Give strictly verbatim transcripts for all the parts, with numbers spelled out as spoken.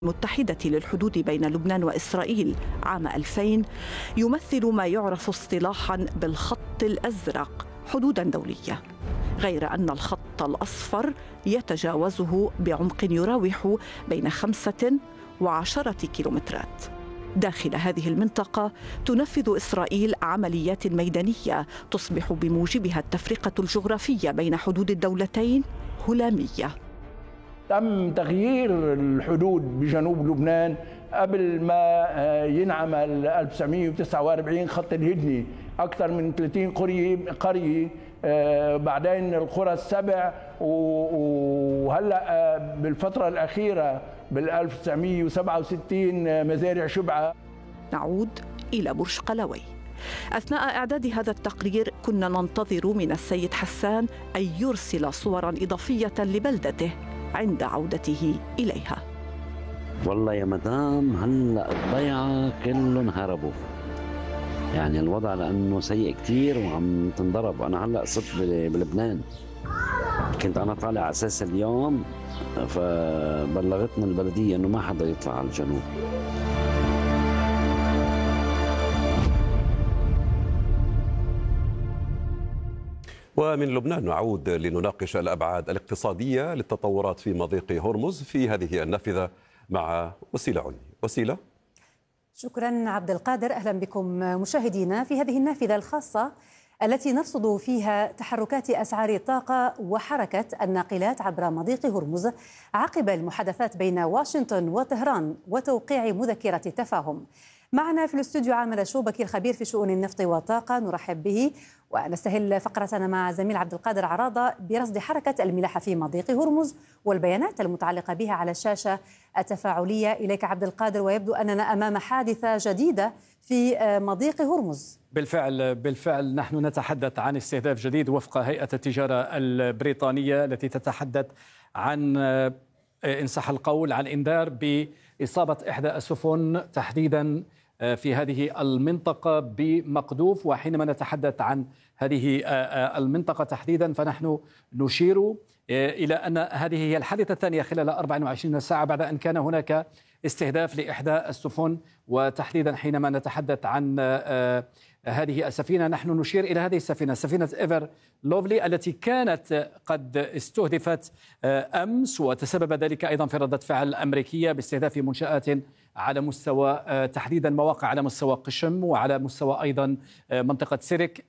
المتحدة للحدود بين لبنان وإسرائيل عام ألفين يمثل ما يعرف اصطلاحاً بالخط الأزرق حدوداً دولية، غير أن الخط الأصفر يتجاوزه بعمق يراوح بين خمسة وعشرة كيلومترات. داخل هذه المنطقة تنفذ إسرائيل عمليات ميدانية تصبح بموجبها التفرقة الجغرافية بين حدود الدولتين هلامية. تم تغيير الحدود بجنوب لبنان قبل ما ينعمل ألف وتسعمئة وتسعة وأربعين خط الهدنة، أكثر من ثلاثين قرية قرية بعدين القرى السبع، وهلا بالفترة الأخيرة بال ألف وتسعمئة وسبعة وستين مزارع شبعة. نعود إلى برج قلاوي. أثناء إعداد هذا التقرير كنا ننتظر من السيد حسان أن يرسل صوراً إضافية لبلدته عند عودته إليها. والله يا مدام هلأ الضيعة كلهم هربوا، يعني الوضع لأنه سيء كتير وعم تنضرب. أنا هلأ صرت بلبنان، كنت أنا طالع أساس اليوم، فبلغتنا البلدية أنه ما حدا يطلع على الجنوب. ومن لبنان نعود لنناقش الأبعاد الاقتصادية للتطورات في مضيق هرمز في هذه النافذة مع وسيلة علمي. وسيلة. شكرا عبد القادر، أهلا بكم مشاهدينا في هذه النافذة الخاصة التي نرصد فيها تحركات أسعار الطاقة وحركة الناقلات عبر مضيق هرمز عقب المحادثات بين واشنطن وطهران وتوقيع مذكرة تفاهم. معنا في الاستوديو عامر شوبكي الخبير في شؤون النفط والطاقة، نرحب به ونستهل فقرتنا مع زميل عبد القادر عراضة برصد حركة الملاحة في مضيق هرمز والبيانات المتعلقة بها على الشاشة التفاعلية. إليك عبد القادر، ويبدو أننا أمام حادثة جديدة في مضيق هرمز. بالفعل بالفعل نحن نتحدث عن استهداف جديد وفق هيئة التجارة البريطانية التي تتحدث عن إن صح القول عن إنذار بإصابة إحدى السفن تحديدا في هذه المنطقة بمقذوف. وحينما نتحدث عن هذه المنطقة تحديدا فنحن نشير إلى أن هذه هي الحادثة الثانية خلال أربع وعشرين ساعة بعد أن كان هناك استهداف لإحدى السفن. وتحديدا حينما نتحدث عن هذه السفينة نحن نشير إلى هذه السفينة، سفينة إيفر لوفلي التي كانت قد استهدفت أمس، وتسبب ذلك أيضا في ردة فعل أمريكية باستهداف منشآت على مستوى تحديدا مواقع على مستوى قشم وعلى مستوى أيضا منطقة سيرك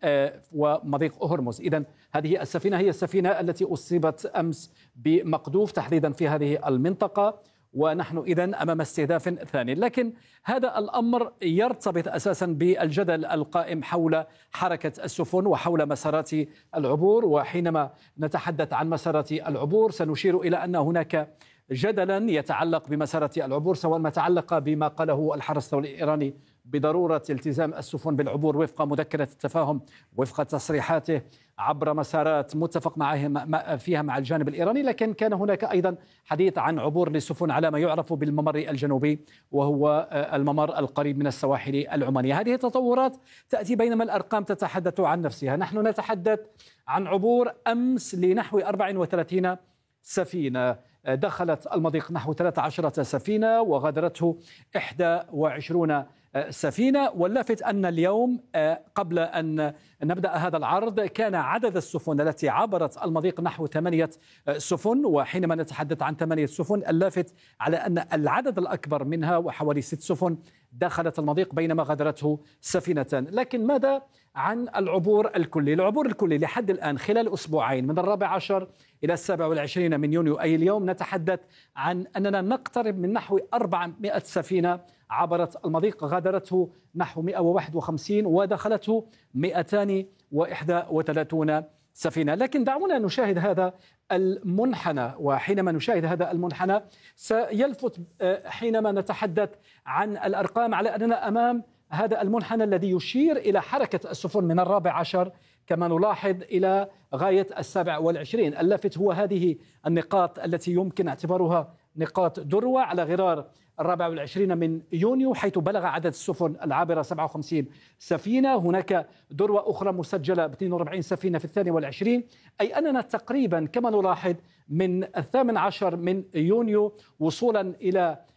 ومضيق هرمز. إذن هذه السفينة هي السفينة التي أصيبت أمس بمقذوف تحديدا في هذه المنطقة، ونحن إذن أمام استهداف ثاني. لكن هذا الأمر يرتبط أساسا بالجدل القائم حول حركة السفن وحول مسارات العبور. وحينما نتحدث عن مسارات العبور سنشير إلى أن هناك جدلا يتعلق بمسارات العبور، سواء ما تعلق بما قاله الحرس الثوري الإيراني بضرورة التزام السفن بالعبور وفق مذكرة التفاهم وفق تصريحاته عبر مسارات متفق معها فيها مع الجانب الإيراني، لكن كان هناك أيضا حديث عن عبور للسفن على ما يعرف بالممر الجنوبي وهو الممر القريب من السواحل العمانية. هذه التطورات تأتي بينما الأرقام تتحدث عن نفسها. نحن نتحدث عن عبور أمس لنحو أربع وثلاثين سفينة، دخلت المضيق نحو ثلاث عشرة سفينة وغادرته إحدى وعشرين سفينة. واللافت أن اليوم قبل أن نبدأ هذا العرض كان عدد السفن التي عبرت المضيق نحو ثمانية سفن. وحينما نتحدث عن ثمانية سفن اللافت على أن العدد الأكبر منها وحوالي ست سفن دخلت المضيق بينما غادرته سفينتان. لكن ماذا عن العبور الكلي؟ العبور الكلي لحد الآن خلال أسبوعين من الرابع عشر إلى السابع والعشرين من يونيو أي اليوم نتحدث عن أننا نقترب من نحو أربعمائة سفينة عبرت المضيق، غادرته نحو مئة وواحد وخمسين ودخلته مئتين وواحد وثلاثين سفينة. لكن دعونا نشاهد هذا المنحنى، وحينما نشاهد هذا المنحنى سيلفت حينما نتحدث عن الأرقام على أننا أمام هذا المنحنى الذي يشير إلى حركة السفن من الرابع عشر كما نلاحظ إلى غاية السابع والعشرين. اللافت هو هذه النقاط التي يمكن اعتبارها نقاط ذروة على غرار الرابع والعشرين من يونيو، حيث بلغ عدد السفن العابرة سبعة وخمسين سفينة. هناك ذروة أخرى مسجلة ب اثنين وأربعين سفينة في الثاني والعشرين، أي أننا تقريبا كما نلاحظ من الثامن عشر من يونيو وصولا إلى